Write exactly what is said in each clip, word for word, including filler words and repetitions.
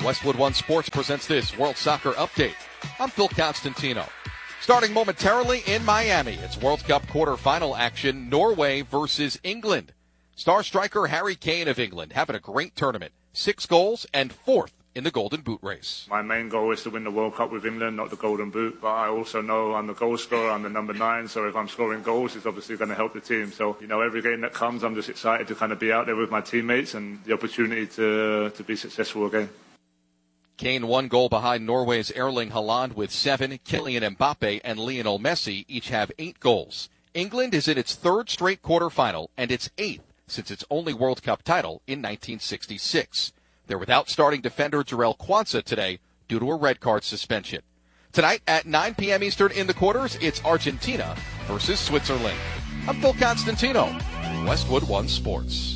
Westwood One Sports presents this World Soccer Update. I'm Phil Constantino. Starting momentarily in Miami, it's World Cup quarterfinal action, Norway versus England. Star striker Harry Kane of England having a great tournament. Six goals and fourth in the Golden Boot race. My main goal is to win the World Cup with England, not the Golden Boot. But I also know I'm the goal scorer, I'm the number nine, so if I'm scoring goals, it's obviously going to help the team. So, you know, every game that comes, I'm just excited to kind of be out there with my teammates and the opportunity to to be successful again. Kane one goal behind Norway's Erling Haaland with seven. Kylian Mbappe and Lionel Messi each have eight goals. England is in its third straight quarterfinal and its eighth since its only World Cup title in nineteen sixty-six. They're without starting defender Jarell Quansah today due to a red card suspension. Tonight at nine p.m. Eastern in the quarters, it's Argentina versus Switzerland. I'm Phil Constantino, Westwood One Sports.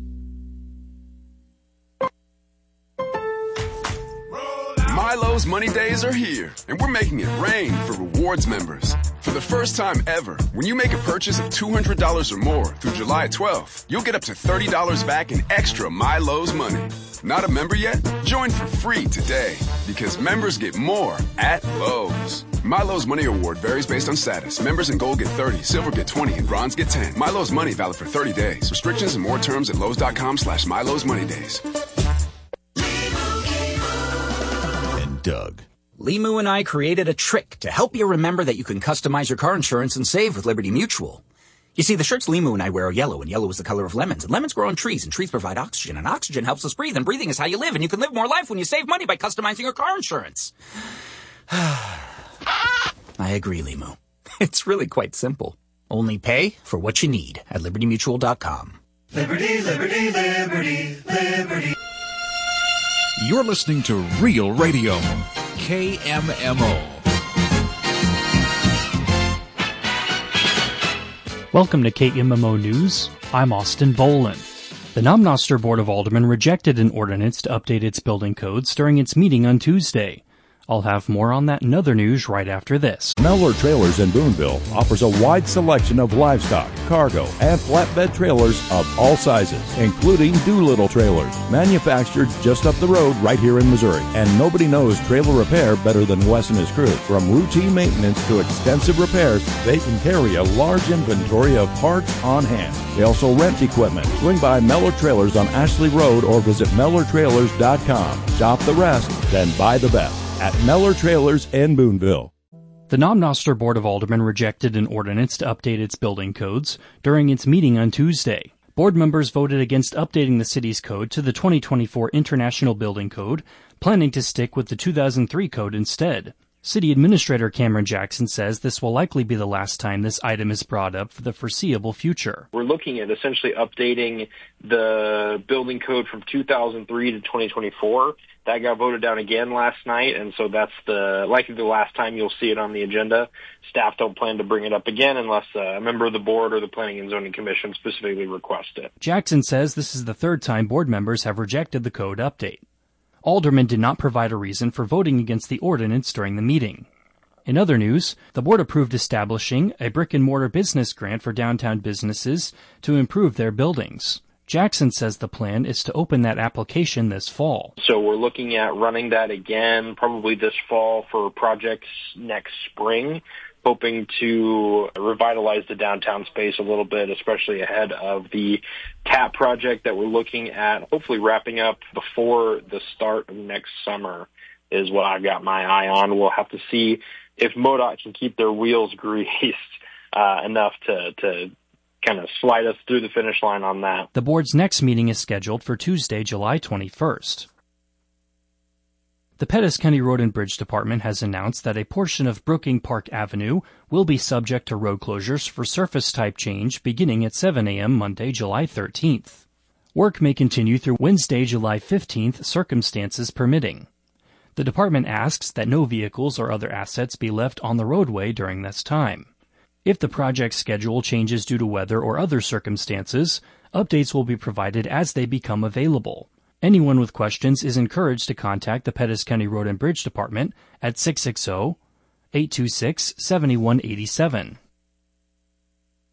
Milo's Money Days are here, and we're making it rain for rewards members. For the first time ever, when you make a purchase of two hundred dollars or more through July twelfth, you'll get up to thirty dollars back in extra Milo's money. Not a member yet? Join for free today, because members get more at Lowe's. Milo's Money Award varies based on status. Members in Gold get thirty, Silver get twenty, and Bronze get ten. Milo's Money valid for thirty days. Restrictions and more terms at Lowe's.com slash Milo's Money Days. Doug. Limu and I created a trick to help you remember that you can customize your car insurance and save with Liberty Mutual. You see, the shirts Limu and I wear are yellow, and yellow is the color of lemons, and lemons grow on trees, and trees provide oxygen, and oxygen helps us breathe, and breathing is how you live, and you can live more life when you save money by customizing your car insurance. I agree, Limu. It's really quite simple. Only pay for what you need at liberty mutual dot com. Liberty, liberty, liberty, liberty. You're listening to Real Radio, K M M O. Welcome to K M M O News. I'm Austin Boland. The Namnoster Board of Aldermen rejected an ordinance to update its building codes during its meeting on Tuesday. I'll have more on that and other news right after this. Mellor Trailers in Boonville offers a wide selection of livestock, cargo, and flatbed trailers of all sizes, including Doolittle trailers, manufactured just up the road right here in Missouri. And nobody knows trailer repair better than Wes and his crew. From routine maintenance to extensive repairs, they can carry a large inventory of parts on hand. They also rent equipment. Swing by Mellor Trailers on Ashley Road or visit Mellor Trailers dot com. Shop the rest, then buy the best at Mellor Trailers in Boonville. The Namnoster Board of Aldermen rejected an ordinance to update its building codes during its meeting on Tuesday. Board members voted against updating the city's code to the twenty twenty-four International Building Code, planning to stick with the two thousand three code instead. City Administrator Cameron Jackson says this will likely be the last time this item is brought up for the foreseeable future. We're looking at essentially updating the building code from two thousand three to twenty twenty-four. That got voted down again last night, and so that's the likely the last time you'll see it on the agenda. Staff don't plan to bring it up again unless a member of the board or the Planning and Zoning Commission specifically request it. Jackson says this is the third time board members have rejected the code update. Aldermen did not provide a reason for voting against the ordinance during the meeting. In other news, the board approved establishing a brick-and-mortar business grant for downtown businesses to improve their buildings. Jackson says the plan is to open that application this fall. So we're looking at running that again probably this fall for projects next spring, hoping to revitalize the downtown space a little bit, especially ahead of the TAP project that we're looking at, hopefully wrapping up before the start of next summer is what I've got my eye on. We'll have to see if MoDOT can keep their wheels greased uh, enough to, to kind of slide us through the finish line on that. The board's next meeting is scheduled for Tuesday, July twenty-first. The Pettis County Road and Bridge Department has announced that a portion of Brooking Park Avenue will be subject to road closures for surface type change beginning at seven a.m. Monday, July thirteenth. Work may continue through Wednesday, July fifteenth, circumstances permitting. The department asks that no vehicles or other assets be left on the roadway during this time. If the project schedule changes due to weather or other circumstances, updates will be provided as they become available. Anyone with questions is encouraged to contact the Pettis County Road and Bridge Department at six six zero, eight two six, seven one eight seven.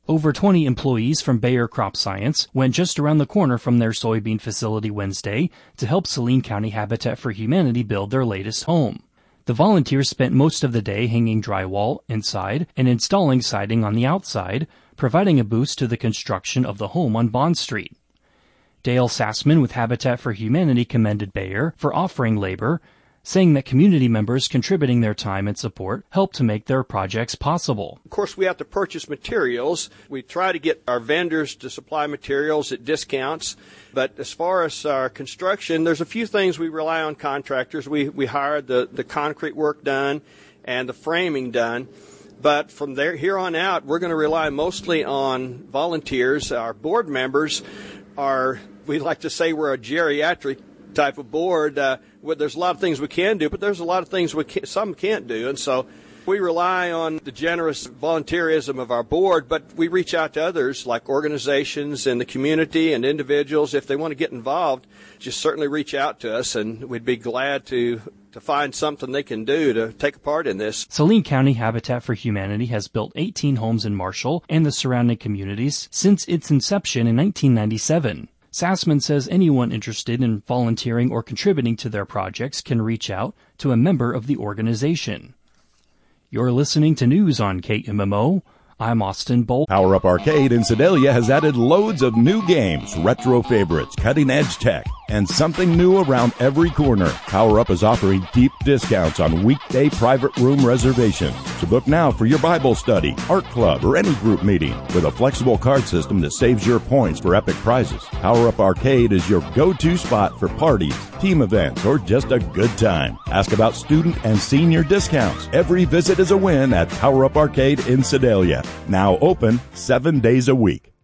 Over twenty employees from Bayer Crop Science went just around the corner from their soybean facility Wednesday to help Saline County Habitat for Humanity build their latest home. The volunteers spent most of the day hanging drywall inside and installing siding on the outside, providing a boost to the construction of the home on Bond Street. Dale Sassman with Habitat for Humanity commended Bayer for offering labor, saying that community members contributing their time and support help to make their projects possible. Of course, we have to purchase materials. We try to get our vendors to supply materials at discounts. But as far as our construction, there's a few things we rely on contractors. We we hired the, the concrete work done and the framing done. But from there here on out, we're going to rely mostly on volunteers. Our board members are, we like to say we're a geriatric type of board. Uh, where there's a lot of things we can do, but there's a lot of things we can, some can't do. And so we rely on the generous volunteerism of our board, but we reach out to others like organizations in the community and individuals. If they want to get involved, just certainly reach out to us, and we'd be glad to to find something they can do to take a part in this. Saline County Habitat for Humanity has built eighteen homes in Marshall and the surrounding communities since its inception in nineteen ninety-seven. Sassman says anyone interested in volunteering or contributing to their projects can reach out to a member of the organization. You're listening to news on K M M O. I'm Austin Bolt. Power Up Arcade in Sedalia has added loads of new games, retro favorites, cutting-edge tech, and something new around every corner. Power Up is offering deep discounts on weekday private room reservations. So book now for your Bible study, art club, or any group meeting with a flexible card system that saves your points for epic prizes. Power Up Arcade is your go-to spot for parties, team events, or just a good time. Ask about student and senior discounts. Every visit is a win at Power Up Arcade in Sedalia. Now open seven days a week.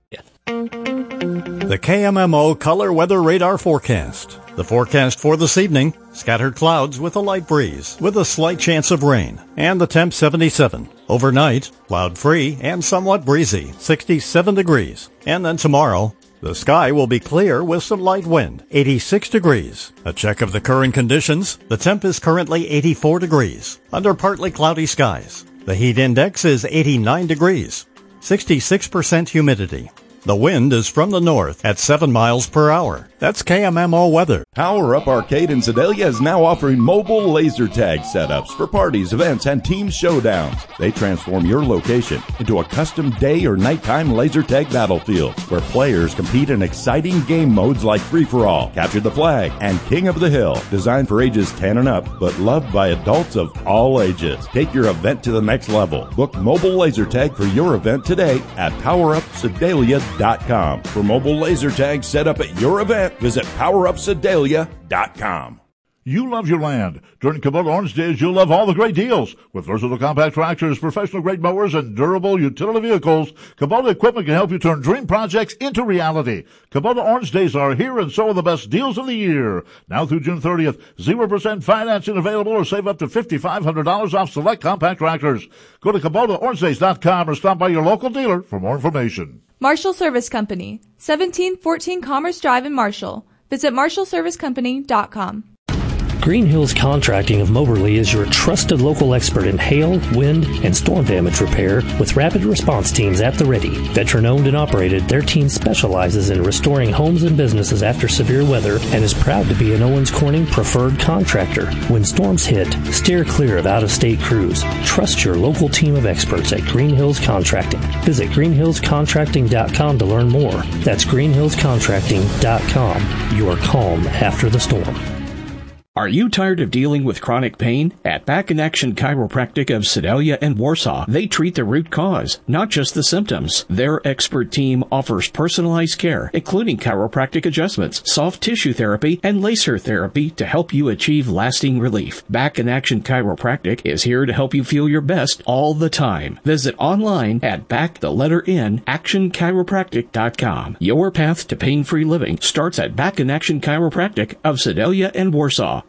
The K M M O Color Weather Radar Forecast. The forecast for this evening, scattered clouds with a light breeze, with a slight chance of rain, and the temp seventy-seven. Overnight, cloud-free and somewhat breezy, sixty-seven degrees. And then tomorrow, the sky will be clear with some light wind, eighty-six degrees. A check of the current conditions, the temp is currently eighty-four degrees, under partly cloudy skies. The heat index is eighty-nine degrees, sixty-six percent humidity. The wind is from the north at seven miles per hour. That's K M M O weather. Power Up Arcade in Sedalia is now offering mobile laser tag setups for parties, events, and team showdowns. They transform your location into a custom day or nighttime laser tag battlefield where players compete in exciting game modes like Free-for-All, Capture the Flag, and King of the Hill. Designed for ages ten and up, but loved by adults of all ages. Take your event to the next level. Book mobile laser tag for your event today at power up sedalia dot com. For mobile laser tag set up at your event, visit power up sedalia dot com. You love your land. During Kubota Orange Days, you'll love all the great deals. With versatile compact tractors, professional-grade mowers, and durable utility vehicles, Kubota equipment can help you turn dream projects into reality. Kubota Orange Days are here, and so are the best deals of the year. Now through June thirtieth, zero percent financing available, or save up to five thousand five hundred dollars off select compact tractors. Go to Kubota Orange Days dot com or stop by your local dealer for more information. Marshall Service Company, seventeen fourteen Commerce Drive in Marshall. Visit marshall service company dot com. Green Hills Contracting of Moberly is your trusted local expert in hail, wind, and storm damage repair with rapid response teams at the ready. Veteran-owned and operated, their team specializes in restoring homes and businesses after severe weather and is proud to be an Owens Corning preferred contractor. When storms hit, steer clear of out-of-state crews. Trust your local team of experts at Green Hills Contracting. Visit green hills contracting dot com to learn more. That's green hills contracting dot com. Your calm after the storm. Are you tired of dealing with chronic pain? At Back in Action Chiropractic of Sedalia and Warsaw, they treat the root cause, not just the symptoms. Their expert team offers personalized care, including chiropractic adjustments, soft tissue therapy, and laser therapy to help you achieve lasting relief. Back in Action Chiropractic is here to help you feel your best all the time. Visit online at back the letter N action chiropractic dot com. Your path to pain-free living starts at Back in Action Chiropractic of Sedalia and Warsaw.